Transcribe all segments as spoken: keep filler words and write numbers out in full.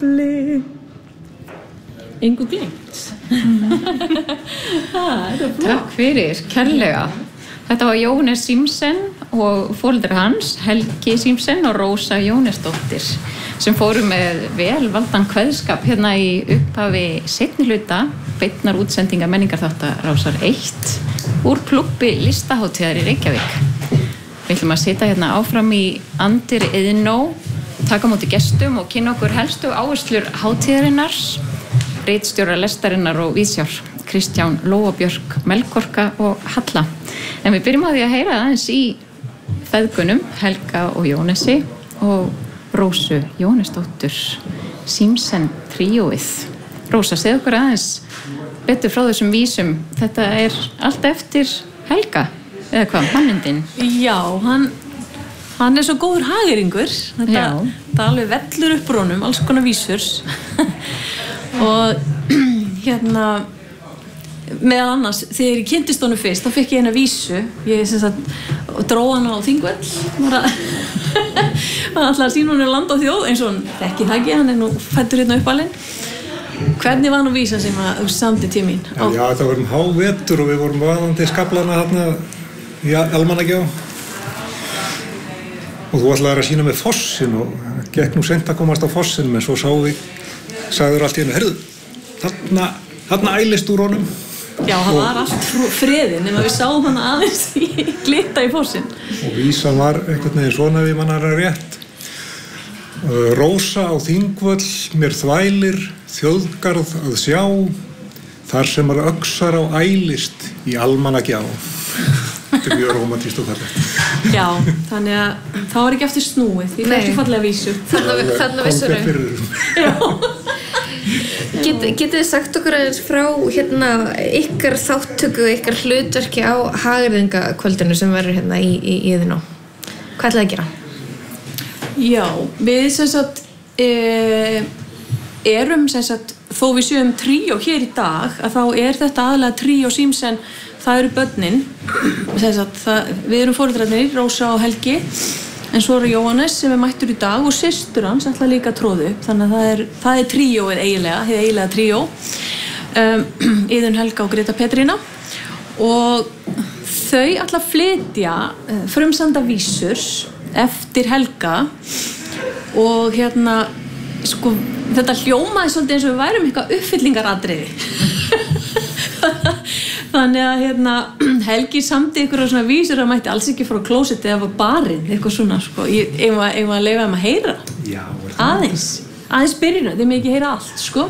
Bli. Engu gleymt. Takk fyrir, kærlega. Þetta var Jóhannes Símsen og foreldrar hans, Helgi Símsen og Rósa Jónesdóttir, sem fóru með vel valdan kveðskap hérna í upphafi seinni hluta beinnar útsendinga menningarþáttar Rásar eitt úr klúbbi listahátíðar í Reykjavík. Við ætlum að sitja hérna áfram í andir Iðnó, taka á móti gestum og kynna okkur helstu áherslur hátíðarinnar, ritstjóra lestarinnar og vísjár, Kristján Lóabjörk, Melkorka og Halla. En við byrjum á því að heyra aðeins í feðgunum, Helga og Jónesi og Rósu Jónesdóttur, Símsen tríóið. Rósa, segðu okkur aðeins betur frá þessum vísum. Þetta er allt eftir Helga, eða hvað, mannindin? Já, hann, hann er svo góður hageringur. Þetta, þetta alveg vellur upp úr honum, alls konar vísur. Og hérna, meðal annars, þegar ég kynntist honum fyrst, þá fekk ég eina vísu. Ég sem sagt, dró hann á Þingvöll, var að, var alltaf að sína honum land og þjóð, eins og hann þekki það ekki, hann er nú fæddur hérna uppalinn. Hvernig var nú vísa sem að þú samdi til mín? Já, já, þetta var um hávetur og við vorum vaðandi skaflana þarna í Almannagjá. Og þú ætlaðir að sína með fossin og gekk nú seint að komast á fossin, en svo sá við, sagður allt í hennu, herðu, þarna, þarna ælist úr honum. Já, það var allt friðin, nema við sáum hann aðeins í glitta í fossin. Og vísan var einhvern veginn svona við mannar að rétt. Rósa á Þingvöll, mér þvælir, þjóðgarð að sjá, þar sem að öxar á ælist í Almannagjá. Þetta er mjög rómantískt og fallegt. Já, þannig að það var ekki eftir snúið, því það er ekki fallega vísu. Þarna vissur þau. Get, getið þið sagt okkur aðeins frá hérna, ykkar þáttöku, ykkar hlutverki á hagyrðingakvöldinu sem verður hérna í, í, í Iðnó? Hvað ætlaði að gera? Já, við sem sagt e, erum sem sagt, þó við séum tríó hér í dag, að þá er þetta aðalega tríó Símsen, það eru börnin, sem sagt, það, við erum foreldrarnir, Rósa og Helgi, en svo er Jóhannes sem er mættur í dag og systur hans ætla líka að tróða upp, þannig að það er, það er tríóið eiginlega, hið eiginlega tríó, um, Iðunn, Helga og Greta Petrína, og þau ætla að flytja uh, frumsamda vísur eftir Helga og hérna, sko, þetta hljómaði svolítið eins og við værum eitthvað uppfyllingaratriði. Þannig að hérna, Helgi samdi ykkur á svona vísur að mætti alls ekki frá klósetti eða barinn, eitthvað svona, sko. Ég eigum að leyfa þeim að heyra. Já, aðeins, aðeins byrjunu, þeim ekki heyra allt, sko.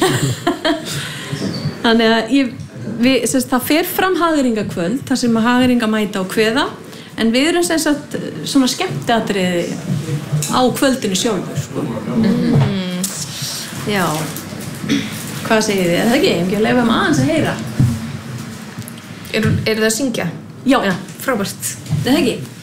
Þannig að ég, við, semst, það fer fram hagyrðingakvöld, þar sem að hagyrðinga mæta á kveða, en við erum sem sagt svona skemmtiatriði á kvöldinu sjálfur, sko. Mm. Já. Hvað segir þið? Er það ekki? Ég ekki að leyfa þeim aðeins að heyra. Er, er það að syngja? Já. Já, frábært. Er það ekki?